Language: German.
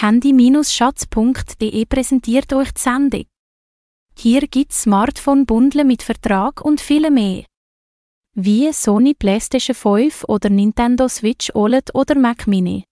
Handy-Schatz.de präsentiert euch die Sendung. Hier gibt's Smartphone-Bundle mit Vertrag und viel mehr. Wie Sony PlayStation 5 oder Nintendo Switch OLED oder Mac Mini.